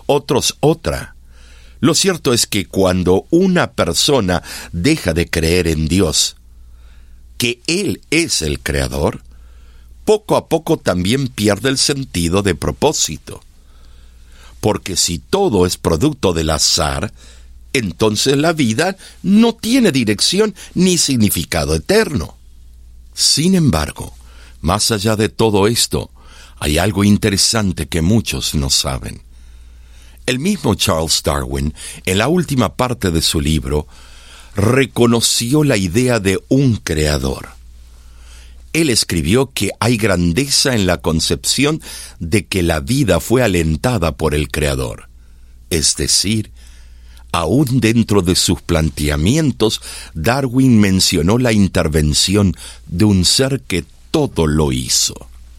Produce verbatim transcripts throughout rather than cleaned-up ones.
otros otra. Lo cierto es que cuando una persona deja de creer en Dios, que Él es el Creador, poco a poco también pierde el sentido de propósito. Porque si todo es producto del azar, entonces la vida no tiene dirección ni significado eterno. Sin embargo, más allá de todo esto, hay algo interesante que muchos no saben. El mismo Charles Darwin, en la última parte de su libro, reconoció la idea de un creador. Él escribió que hay grandeza en la concepción de que la vida fue alentada por el Creador. Es decir, aún dentro de sus planteamientos, Darwin mencionó la intervención de un ser que todo lo hizo.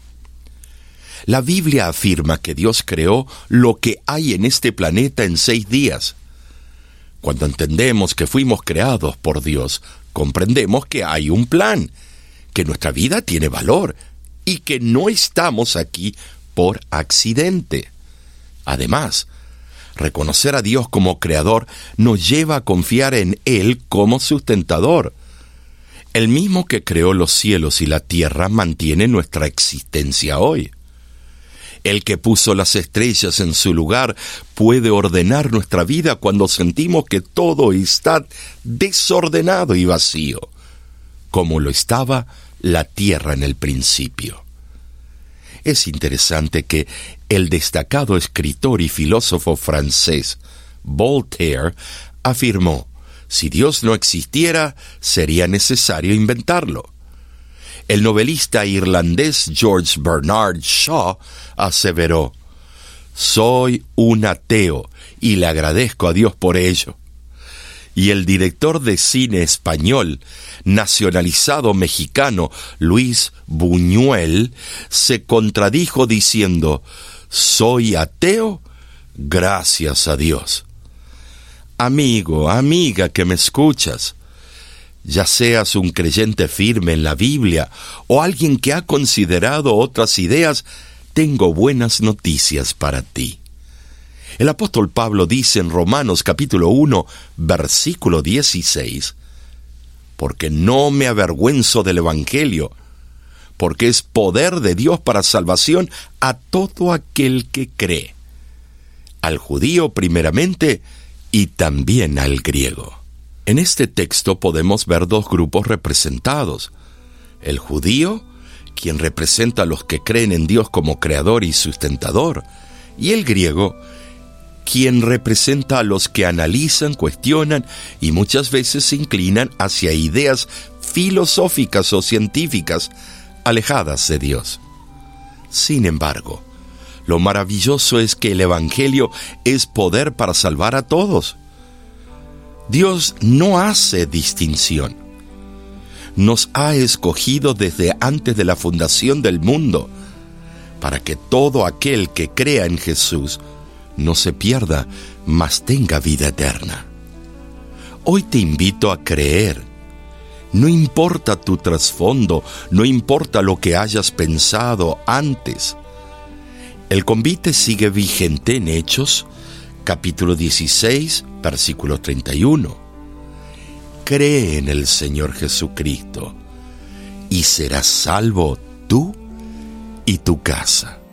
La Biblia afirma que Dios creó lo que hay en este planeta en seis días. Cuando entendemos que fuimos creados por Dios, comprendemos que hay un plan, que nuestra vida tiene valor y que no estamos aquí por accidente. Además, reconocer a Dios como creador nos lleva a confiar en Él como sustentador. El mismo que creó los cielos y la tierra mantiene nuestra existencia hoy. El que puso las estrellas en su lugar puede ordenar nuestra vida cuando sentimos que todo está desordenado y vacío, como lo estaba la tierra en el principio. Es interesante que el destacado escritor y filósofo francés Voltaire afirmó: si Dios no existiera, sería necesario inventarlo. El novelista irlandés George Bernard Shaw aseveró: soy un ateo y le agradezco a Dios por ello. Y el director de cine español, nacionalizado mexicano, Luis Buñuel, se contradijo diciendo: soy ateo, gracias a Dios. Amigo, amiga que me escuchas, ya seas un creyente firme en la Biblia o alguien que ha considerado otras ideas, tengo buenas noticias para ti. El apóstol Pablo dice en Romanos capítulo uno, versículo dieciséis, porque no me avergüenzo del Evangelio, porque es poder de Dios para salvación a todo aquel que cree, al judío primeramente y también al griego. En este texto podemos ver dos grupos representados: el judío, quien representa a los que creen en Dios como creador y sustentador, y el griego, quien representa a los que analizan, cuestionan y muchas veces se inclinan hacia ideas filosóficas o científicas alejadas de Dios. Sin embargo, lo maravilloso es que el Evangelio es poder para salvar a todos. Dios no hace distinción. Nos ha escogido desde antes de la fundación del mundo para que todo aquel que crea en Jesús no se pierda, mas tenga vida eterna. Hoy te invito a creer. No importa tu trasfondo, no importa lo que hayas pensado antes. El convite sigue vigente en Hechos, capítulo dieciséis, versículo treinta y uno. Cree en el Señor Jesucristo y serás salvo tú y tu casa.